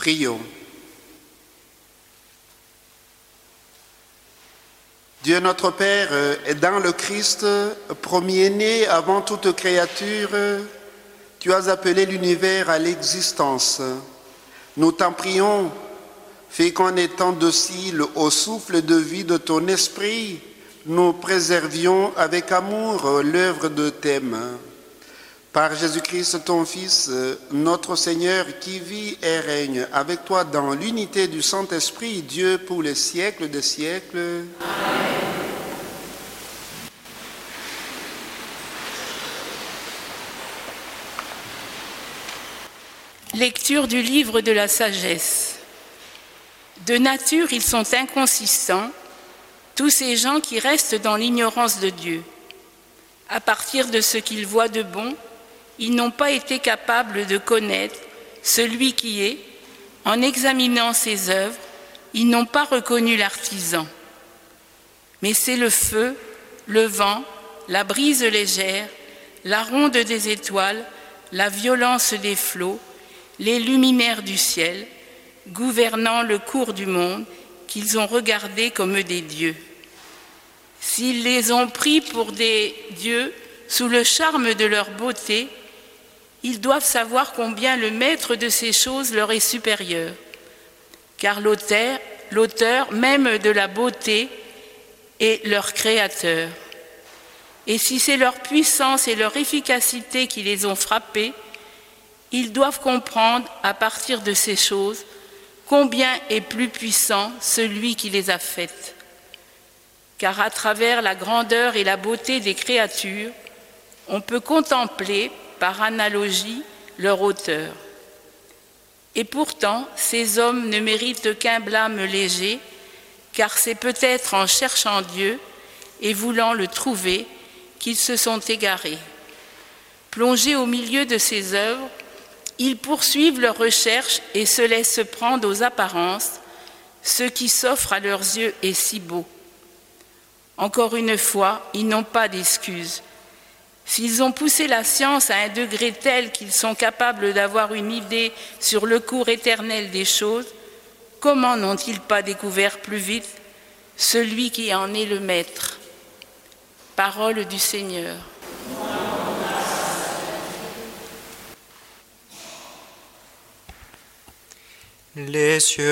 Prions. Dieu notre Père, dans le Christ, premier-né avant toute créature, tu as appelé l'univers à l'existence. Nous t'en prions, fais qu'en étant dociles au souffle de vie de ton esprit, nous préservions avec amour l'œuvre de tes mains. Par Jésus-Christ, ton Fils, notre Seigneur, qui vit et règne avec toi dans l'unité du Saint-Esprit, Dieu pour les siècles des siècles. Amen. Lecture du livre de la sagesse. De nature, ils sont inconsistants, tous ces gens qui restent dans l'ignorance de Dieu. À partir de ce qu'ils voient de bon, ils n'ont pas été capables de connaître celui qui est. En examinant ses œuvres, ils n'ont pas reconnu l'artisan. Mais c'est le feu, le vent, la brise légère, la ronde des étoiles, la violence des flots, les luminaires du ciel, gouvernant le cours du monde, qu'ils ont regardés comme des dieux. S'ils les ont pris pour des dieux sous le charme de leur beauté, ils doivent savoir combien le maître de ces choses leur est supérieur, car l'auteur même de la beauté est leur créateur. Et si c'est leur puissance et leur efficacité qui les ont frappés, ils doivent comprendre à partir de ces choses combien est plus puissant celui qui les a faites. Car à travers la grandeur et la beauté des créatures, on peut contempler par analogie leur auteur. Et pourtant, ces hommes ne méritent qu'un blâme léger, car c'est peut-être en cherchant Dieu et voulant le trouver qu'ils se sont égarés. Plongés au milieu de ces œuvres, ils poursuivent leurs recherches et se laissent prendre aux apparences. Ce qui s'offre à leurs yeux est si beau. Encore une fois, ils n'ont pas d'excuses. S'ils ont poussé la science à un degré tel qu'ils sont capables d'avoir une idée sur le cours éternel des choses, comment n'ont-ils pas découvert plus vite celui qui en est le maître? Parole du Seigneur. Les cieux